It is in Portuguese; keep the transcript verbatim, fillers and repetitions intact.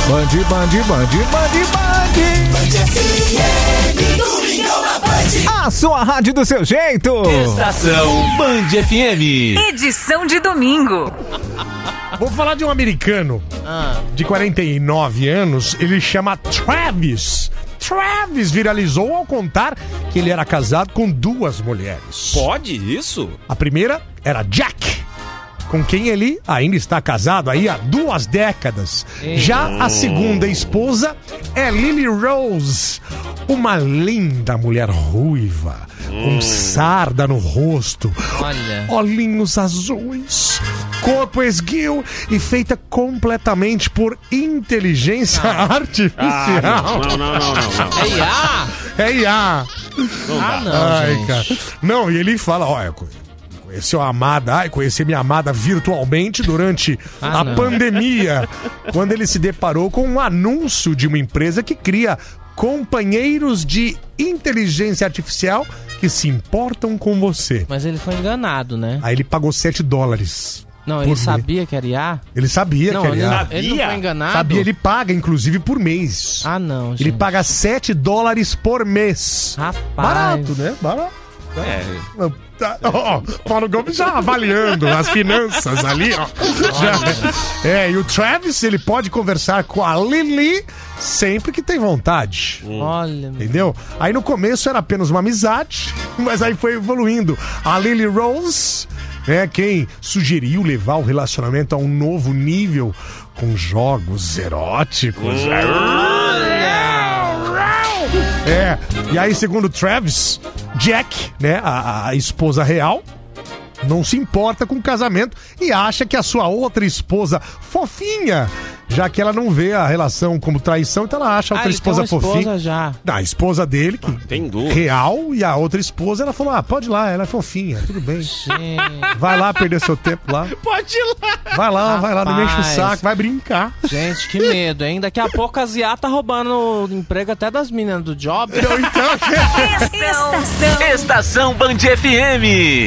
Band, Band, Band, Band, Band. Band F M, Domingão na Band. A sua rádio do seu jeito. Estação Band F M. Edição de domingo. Vou falar de um americano Ah. de quarenta e nove anos. Ele chama Travis. Travis viralizou ao contar que ele era casado com duas mulheres. Pode isso? A primeira era Jack, com quem ele ainda está casado aí há duas décadas. Já a segunda esposa é Lily Rose, uma linda mulher ruiva, com sarda no rosto, Olha. olhinhos azuis, corpo esguio e feita completamente por inteligência artificial. Não, não, não, não, não. É I A? É I A. Ah, não, Ai, gente. cara. Não, e ele fala, olha, conheceu a amada, ai, conheci minha amada virtualmente durante Ah, a não. pandemia, quando ele se deparou com um anúncio de uma empresa que cria companheiros de inteligência artificial que se importam com você. Mas ele foi enganado, né? Aí ele pagou sete dólares. Não, por ele mês. sabia que era I A? Ele sabia Não, que era ele, I A. não, ele não foi enganado? Sabia, ele paga, inclusive, por mês. Ah, não, gente. Ele paga sete dólares por mês. Rapaz. Barato, né? Barato. É. Tá, ó, Paulo Gomes já avaliando as finanças ali, ó. Já- é, e o Travis, ele pode conversar com a Lily sempre que tem vontade. Olha, meu. Entendeu? Aí no começo era apenas uma amizade, mas aí foi evoluindo. A Lily Rose é quem sugeriu levar o relacionamento a um novo nível com jogos eróticos. É, e aí segundo Travis, Jack, né, a, a esposa real, não se importa com o casamento e acha que a sua outra esposa fofinha, já que ela não vê a relação como traição, então ela acha a Ah, outra ele tem esposa uma fofinha. esposa já. Não, a esposa dele, que Tem duas. real, e a outra esposa, ela falou, ah, pode ir lá, ela é fofinha, tudo bem. Gente. Vai lá perder seu tempo lá. Pode ir lá. Vai lá, vai lá, não me enche o Rapaz. saco, vai brincar. Gente, que medo, hein? Daqui a pouco as I A tá roubando o emprego até das meninas do job. Então, Estação. Estação Band F M.